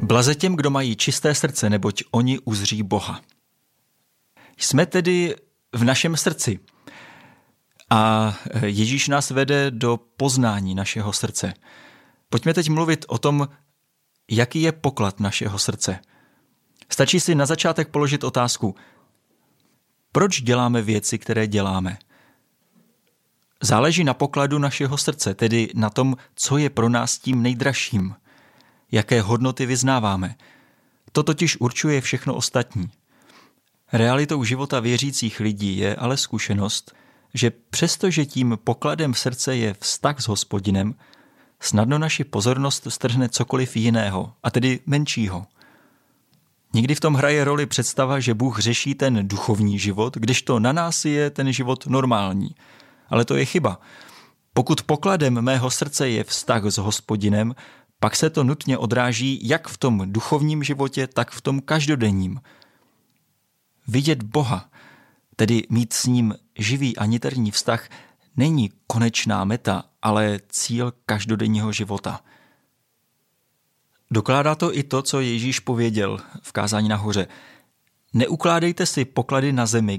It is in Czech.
Blaze těm, kdo mají čisté srdce, neboť oni uzří Boha. Jsme tedy v našem srdci a Ježíš nás vede do poznání našeho srdce. Pojďme teď mluvit o tom, jaký je poklad našeho srdce. Stačí si na začátek položit otázku, proč děláme věci, které děláme? Záleží na pokladu našeho srdce, tedy na tom, co je pro nás tím nejdražším. Jaké hodnoty vyznáváme. To totiž určuje všechno ostatní. Realitou života věřících lidí je ale zkušenost, že přestože tím pokladem srdce je vztah s Hospodinem, snadno naši pozornost strhne cokoliv jiného, a tedy menšího. Někdy v tom hraje roli představa, že Bůh řeší ten duchovní život, kdežto na nás je ten život normální. Ale to je chyba. Pokud pokladem mého srdce je vztah s Hospodinem, pak se to nutně odráží jak v tom duchovním životě, tak v tom každodenním. Vidět Boha, tedy mít s ním živý a niterní vztah, není konečná meta, ale cíl každodenního života. Dokládá to i to, co Ježíš pověděl v kázání nahoře. Neukládejte si poklady na zemi,